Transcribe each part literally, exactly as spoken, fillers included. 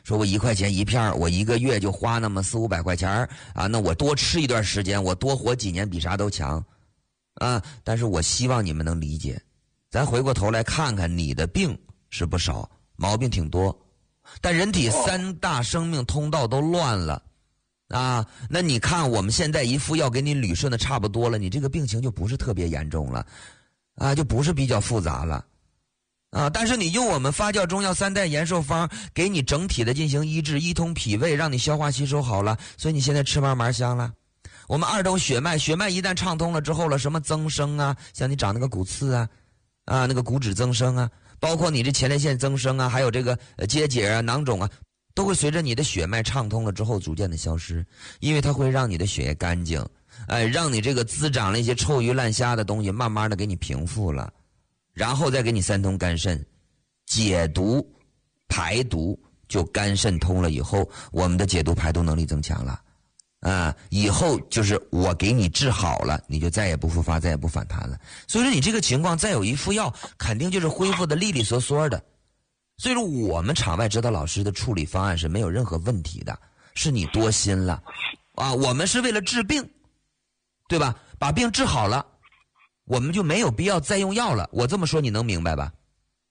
说我一块钱一片，我一个月就花那么四五百块钱啊，那我多吃一段时间，我多活几年比啥都强啊！但是我希望你们能理解，咱回过头来看看，你的病是不少，毛病挺多，但人体三大生命通道都乱了啊！那你看我们现在一副药给你捋顺的差不多了，你这个病情就不是特别严重了啊，就不是比较复杂了啊！但是你用我们发酵中药三代延寿方给你整体的进行医治，一通脾胃，让你消化吸收好了，所以你现在吃嘛嘛香了。我们二通血脉，血脉一旦畅通了之后了，什么增生啊，像你长那个骨刺啊啊那个骨质增生啊，包括你这前列腺增生啊，还有这个结节啊囊肿啊，都会随着你的血脉畅通了之后逐渐的消失，因为它会让你的血液干净，哎，让你这个滋长了一些臭鱼烂虾的东西慢慢的给你平复了，然后再给你三通肝肾解毒排毒，就肝肾通了以后，我们的解毒排毒能力增强了啊，以后就是我给你治好了，你就再也不复发，再也不反弹了。所以说你这个情况再有一副药，肯定就是恢复的利利索索的。所以说我们场外指导老师的处理方案是没有任何问题的，是你多心了啊！我们是为了治病，对吧？把病治好了，我们就没有必要再用药了。我这么说你能明白吧？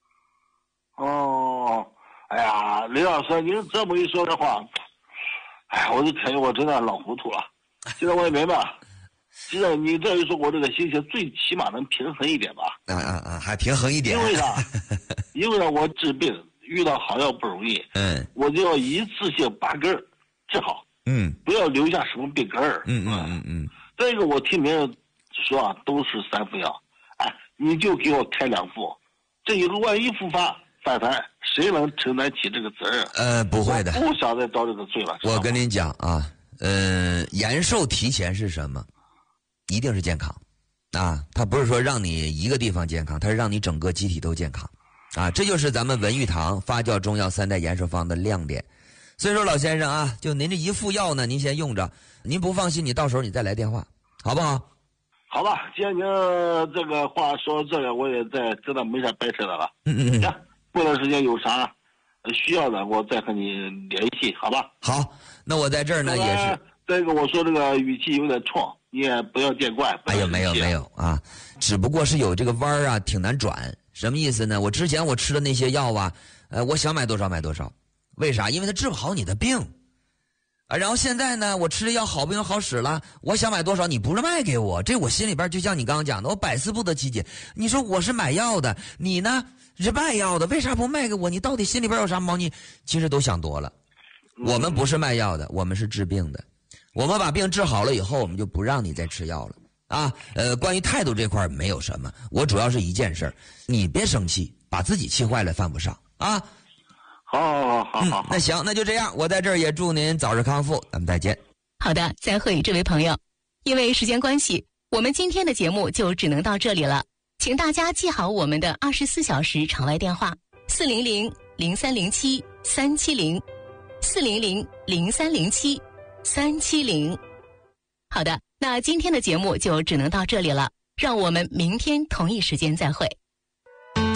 哦，哎呀，李老师，您这么一说的话，哎，我的天，我真的老糊涂了。现在我也明白了，现在你这一说，我这个心情最起码能平衡一点吧？ 啊啊啊，还平衡一点。 因为啥？因为呢，我治病遇到好药不容易， 嗯， 我就要一次性把根儿治好， 嗯， 不要留下什么病根儿。 嗯嗯嗯嗯。 再一个，我听别人说啊，都是三副药，哎，你就给我开两副，这一个万一复发反弹，谁能承担起这个责任？ 呃，不会的， 我不想再遭这个罪了。 我跟您讲啊，呃，延寿提前是什么？一定是健康啊！它不是说让你一个地方健康，它是让你整个机体都健康啊！这就是咱们文玉堂发酵中药三代延寿方的亮点。所以说，老先生啊，就您这一副药呢，您先用着，您不放心，你到时候你再来电话，好不好？ 好吧，既然您这个话说到这个，我也在真的没啥掰扯的了。 嗯嗯嗯。 行，过段时间有啥需要的，我再和你联系，好吧？ 好，那我在这儿呢也是。 再一个，我说这个语气有点冲，你也不要见怪。 哎呦，没有没有啊，只不过是有这个弯儿啊，挺难转。什么意思呢？我之前我吃的那些药啊，呃，我想买多少买多少，为啥？因为它治不好你的病啊。然后现在呢，我吃的药好不容易好使了，我想买多少，你不是卖给我，这我心里边就像你刚刚讲的，我百思不得其解。你说我是买药的，你呢是卖药的，为啥不卖给我？你到底心里边有啥猫腻？其实都想多了。我们不是卖药的，我们是治病的。我们把病治好了以后，我们就不让你再吃药了啊。呃，关于态度这块没有什么，我主要是一件事，你别生气，把自己气坏了犯不上啊。 好好好好好、 嗯，那行，那就这样，我在这儿也祝您早日康复，咱们再见。 好的，再会，这位朋友。因为时间关系，我们今天的节目就只能到这里了，请大家记好我们的二十四小时场外电话：四零零零三零七三七零，四零零零三零七。三七零，好的，那今天的节目就只能到这里了，让我们明天同一时间再会。